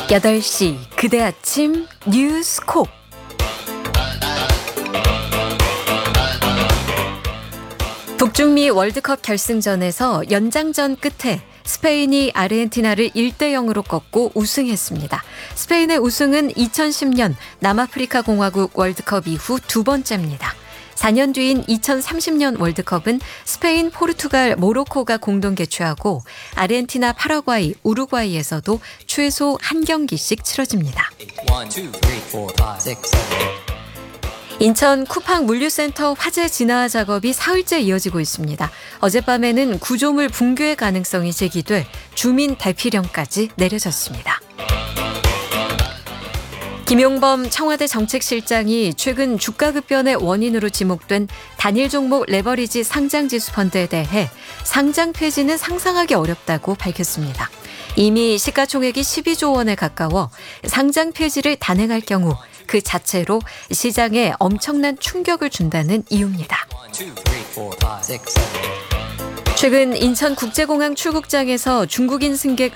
8시 그대 아침 뉴스콕. 북중미 월드컵 결승전에서 연장전 끝에 스페인이 아르헨티나를 1대0으로 꺾고 우승했습니다. 스페인의 우승은 2010년 남아프리카 공화국 월드컵 이후 두 번째입니다. 4년 뒤인 2030년 월드컵은 스페인, 포르투갈, 모로코가 공동 개최하고 아르헨티나, 파라과이, 우루과이에서도 최소 한 경기씩 치러집니다. 인천 쿠팡 물류센터 화재 진화 작업이 사흘째 이어지고 있습니다. 어젯밤에는 구조물 붕괴 가능성이 제기돼 주민 대피령까지 내려졌습니다. 김용범 청와대 정책실장이 최근 주가 급변의 원인으로 지목된 단일 종목 레버리지 상장지수 펀드에 대해 상장 폐지는 상상하기 어렵다고 밝혔습니다. 이미 시가총액이 12조 원에 가까워 상장 폐지를 단행할 경우 그 자체로 시장에 엄청난 충격을 준다는 이유입니다. 최근 인천국제공항 출국장에서 중국인 승객